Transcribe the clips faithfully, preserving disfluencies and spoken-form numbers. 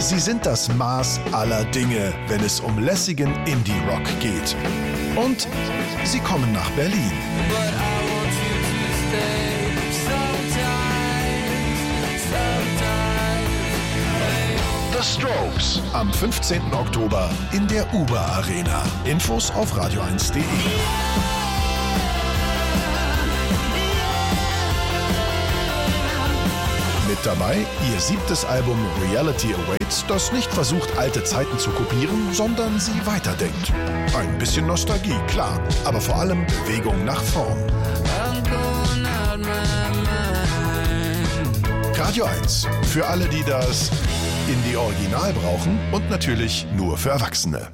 Sie sind das Maß aller Dinge, wenn es um lässigen Indie-Rock geht. Und sie kommen nach Berlin. The Strokes am fünfzehnten Oktober in der Uber Arena. Infos auf radio eins punkt de. Mit dabei ihr siebtes Album Reality Awaits, das nicht versucht, alte Zeiten zu kopieren, sondern sie weiterdenkt. Ein bisschen Nostalgie, klar, aber vor allem Bewegung nach vorn. Radio eins, für alle, die das Indie-Original brauchen und natürlich nur für Erwachsene.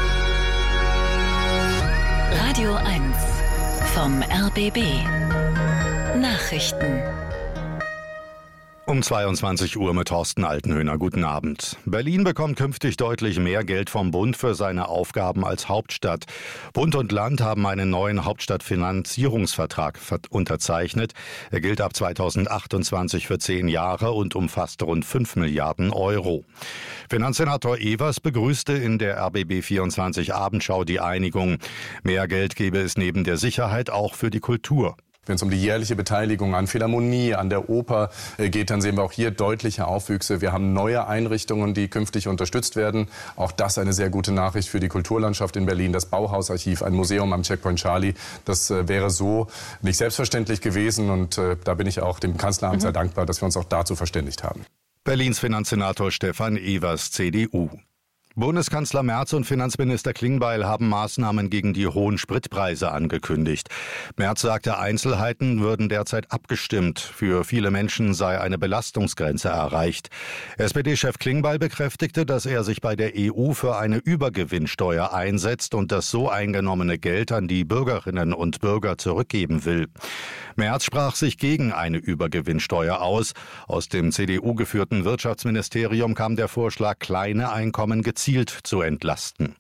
Radio eins vom R B B. Nachrichten. Um zweiundzwanzig Uhr mit Thorsten Altenhöhner. Guten Abend. Berlin bekommt künftig deutlich mehr Geld vom Bund für seine Aufgaben als Hauptstadt. Bund und Land haben einen neuen Hauptstadtfinanzierungsvertrag unterzeichnet. Er gilt ab zweitausendachtundzwanzig für zehn Jahre und umfasst rund fünf Milliarden Euro. Finanzsenator Evers begrüßte in der R B B vierundzwanzig Abendschau die Einigung. Mehr Geld gebe es neben der Sicherheit auch für die Kultur. Wenn es um die jährliche Beteiligung an Philharmonie, an der Oper geht, dann sehen wir auch hier deutliche Aufwüchse. Wir haben neue Einrichtungen, die künftig unterstützt werden. Auch das eine sehr gute Nachricht für die Kulturlandschaft in Berlin. Das Bauhausarchiv, ein Museum am Checkpoint Charlie, das äh, wäre so nicht selbstverständlich gewesen. Und äh, da bin ich auch dem Kanzleramt mhm. sehr dankbar, dass wir uns auch dazu verständigt haben. Berlins Finanzsenator Stefan Evers, C D U. Bundeskanzler Merz und Finanzminister Klingbeil haben Maßnahmen gegen die hohen Spritpreise angekündigt. Merz sagte, Einzelheiten würden derzeit abgestimmt. Für viele Menschen sei eine Belastungsgrenze erreicht. S P D-Chef Klingbeil bekräftigte, dass er sich bei der E U für eine Übergewinnsteuer einsetzt und das so eingenommene Geld an die Bürgerinnen und Bürger zurückgeben will. Merz sprach sich gegen eine Übergewinnsteuer aus. Aus dem C D U-geführten Wirtschaftsministerium kam der Vorschlag, kleine Einkommen gezielt zu entlasten.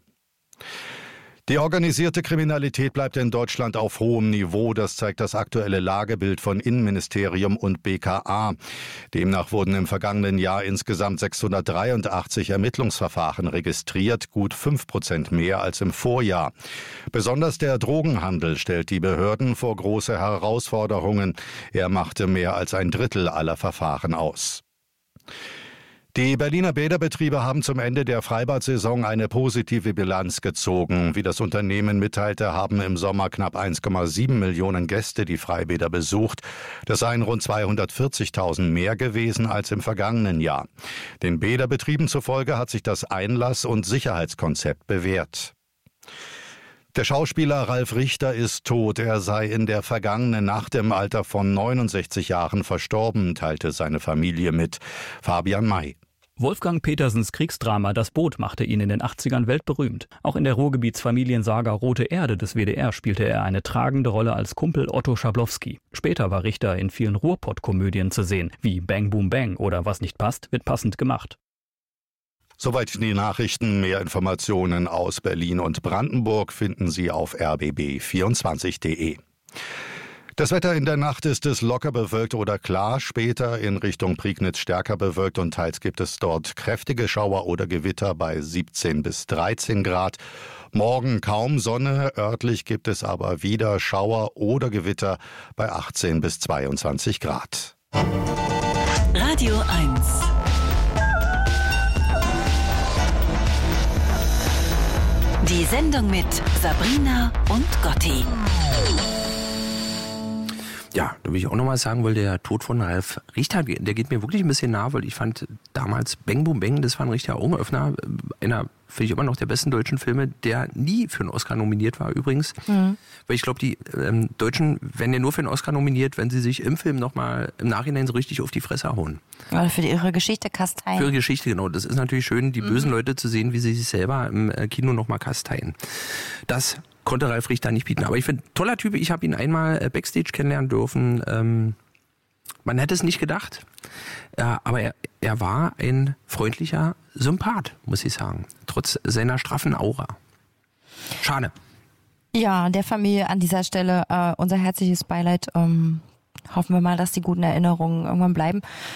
Die organisierte Kriminalität bleibt in Deutschland auf hohem Niveau. Das zeigt das aktuelle Lagebild von Innenministerium und B K A. Demnach wurden im vergangenen Jahr insgesamt sechshundertdreiundachtzig Ermittlungsverfahren registriert, gut fünf Prozent mehr als im Vorjahr. Besonders der Drogenhandel stellt die Behörden vor große Herausforderungen. Er machte mehr als ein Drittel aller Verfahren aus. Die Berliner Bäderbetriebe haben zum Ende der Freibad-Saison eine positive Bilanz gezogen. Wie das Unternehmen mitteilte, haben im Sommer knapp eins Komma sieben Millionen Gäste die Freibäder besucht. Das seien rund zweihundertvierzigtausend mehr gewesen als im vergangenen Jahr. Den Bäderbetrieben zufolge hat sich das Einlass- und Sicherheitskonzept bewährt. Der Schauspieler Ralf Richter ist tot. Er sei in der vergangenen Nacht im Alter von neunundsechzig Jahren verstorben, teilte seine Familie mit. Fabian May. Wolfgang Petersens Kriegsdrama Das Boot machte ihn in den achtzigern weltberühmt. Auch in der Ruhrgebietsfamiliensaga Rote Erde des W D R spielte er eine tragende Rolle als Kumpel Otto Schablowski. Später war Richter in vielen Ruhrpott-Komödien zu sehen, wie Bang Boom Bang oder Was nicht passt, wird passend gemacht. Soweit die Nachrichten. Mehr Informationen aus Berlin und Brandenburg finden Sie auf r b b vierundzwanzig punkt de. Das Wetter in der Nacht ist es locker bewölkt oder klar, später in Richtung Prignitz stärker bewölkt und teils gibt es dort kräftige Schauer oder Gewitter bei siebzehn bis dreizehn Grad. Morgen kaum Sonne, örtlich gibt es aber wieder Schauer oder Gewitter bei achtzehn bis zweiundzwanzig Grad. Radio eins. Die Sendung mit Sabrina und Gotti. Ja, da will ich auch nochmal sagen, weil der Tod von Ralf Richter, der geht mir wirklich ein bisschen nah, weil ich fand damals Bang Boom Bang, das war ein richtiger Augenöffner. Einer, finde ich immer noch der besten deutschen Filme, der nie für einen Oscar nominiert war übrigens. Mhm. Weil ich glaube, die ähm, Deutschen werden ja nur für einen Oscar nominiert, wenn sie sich im Film nochmal im Nachhinein so richtig auf die Fresse hauen. Oder für die, ihre Geschichte kasteien. Für ihre Geschichte, genau. Das ist natürlich schön, die mhm. bösen Leute zu sehen, wie sie sich selber im Kino nochmal kasteien. Das konnte Ralf Richter nicht bieten. Aber ich finde, toller Typ. Ich habe ihn einmal Backstage kennenlernen dürfen. Ähm, man hätte es nicht gedacht. Ja, aber er, er war ein freundlicher Sympath, muss ich sagen. Trotz seiner straffen Aura. Schade. Ja, der Familie an dieser Stelle äh, unser herzliches Beileid. Ähm, hoffen wir mal, dass die guten Erinnerungen irgendwann bleiben.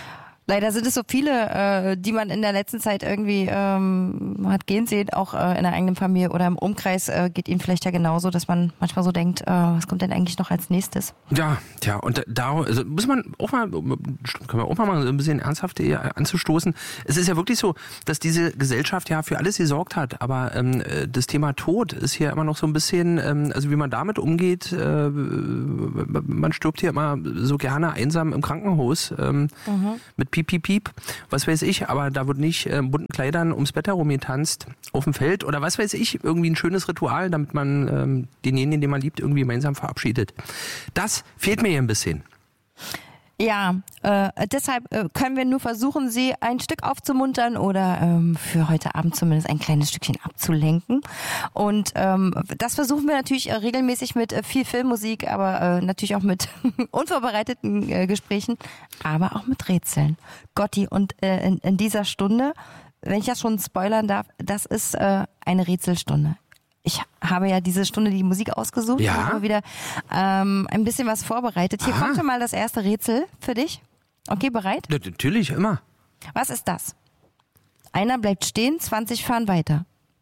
Leider sind es so viele, äh, die man in der letzten Zeit irgendwie ähm, hat gehen sehen, auch äh, in der eigenen Familie oder im Umkreis äh, geht ihnen vielleicht ja genauso, dass man manchmal so denkt, äh, was kommt denn eigentlich noch als nächstes? Ja, tja, und da also muss man auch mal, können wir auch mal machen, so ein bisschen ernsthaft anzustoßen. Es ist ja wirklich so, dass diese Gesellschaft ja für alles gesorgt hat, aber ähm, das Thema Tod ist hier immer noch so ein bisschen, ähm, also wie man damit umgeht, äh, man stirbt hier immer so gerne einsam im Krankenhaus ähm, mhm. mit Piep, Piep, Piep, was weiß ich, aber da wird nicht äh, bunten Kleidern ums Bett herum getanzt auf dem Feld oder was weiß ich, irgendwie ein schönes Ritual, damit man ähm, denjenigen, den man liebt, irgendwie gemeinsam verabschiedet. Das fehlt mir hier ein bisschen. Ja, äh, deshalb äh, können wir nur versuchen, Sie ein Stück aufzumuntern oder ähm, für heute Abend zumindest ein kleines Stückchen abzulenken. Und ähm, das versuchen wir natürlich äh, regelmäßig mit äh, viel Filmmusik, aber äh, natürlich auch mit unvorbereiteten äh, Gesprächen, aber auch mit Rätseln. Gotti, und äh, in, in dieser Stunde, wenn ich das schon spoilern darf, das ist äh, eine Rätselstunde. Ich habe ja diese Stunde die Musik ausgesucht ja. und habe wieder ähm, ein bisschen was vorbereitet. Hier Aha. kommt schon mal das erste Rätsel für dich. Okay, bereit? Ja, natürlich, immer. Was ist das? Einer bleibt stehen, zwanzig fahren weiter.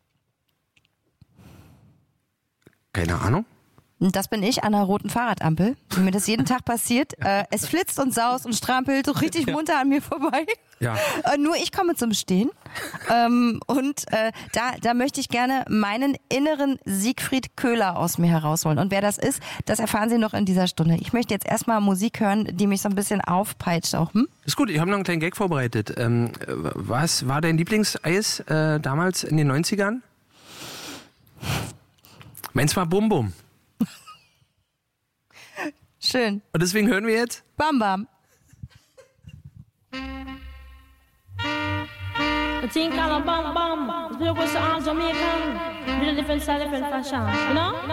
Keine Ahnung. Und das bin ich an einer roten Fahrradampel. Wie mir das jeden Tag passiert. Äh, es flitzt und saust und strampelt so richtig munter an mir vorbei. Ja. Äh, nur ich komme zum Stehen. Ähm, und äh, da, da möchte ich gerne meinen inneren Siegfried Köhler aus mir herausholen. Und wer das ist, das erfahren Sie noch in dieser Stunde. Ich möchte jetzt erstmal Musik hören, die mich so ein bisschen aufpeitscht auch. Hm? Ist gut, ich habe noch einen kleinen Gag vorbereitet. Ähm, was war dein Lieblingseis äh, damals in den neunzigern? Meins war Bum Bum. Schön. Und deswegen hören wir jetzt Bam Bam. The thing called a bam bam. It's people with arms Jamaican. Really different style, different fashion. You know?